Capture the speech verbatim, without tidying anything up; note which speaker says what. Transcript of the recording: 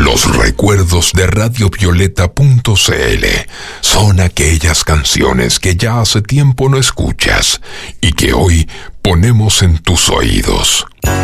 Speaker 1: Los recuerdos de radio violeta punto c l son aquellas canciones que ya hace tiempo no escuchas y que hoy ponemos en tus oídos.